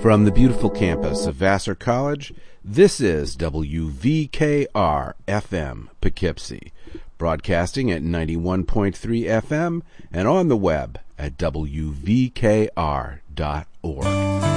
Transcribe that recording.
From the beautiful campus of Vassar College, this is WVKR-FM Poughkeepsie, broadcasting at 91.3 FM and on the web at WVKR.org.